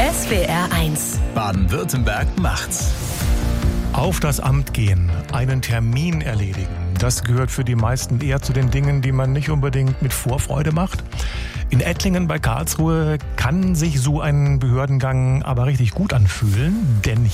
SWR1 Baden-Württemberg macht's. Auf das Amt gehen, einen Termin erledigen, das gehört für die meisten eher zu den Dingen, die man nicht unbedingt mit Vorfreude macht. In Ettlingen bei Karlsruhe kann sich so ein Behördengang aber richtig gut anfühlen, denn